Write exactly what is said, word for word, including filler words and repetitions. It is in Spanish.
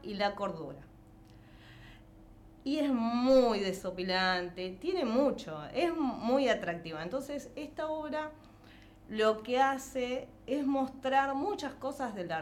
y la cordura. Y es muy desopilante, tiene mucho, es muy atractiva. Entonces, esta obra lo que hace es mostrar muchas cosas del arte.